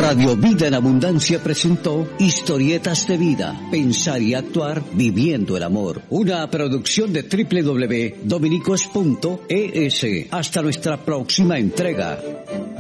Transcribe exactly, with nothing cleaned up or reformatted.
Radio Vida en Abundancia presentó Historietas de Vida, pensar y actuar viviendo el amor. Una producción de doble u doble u doble u punto dominicos punto e s. Hasta nuestra próxima entrega.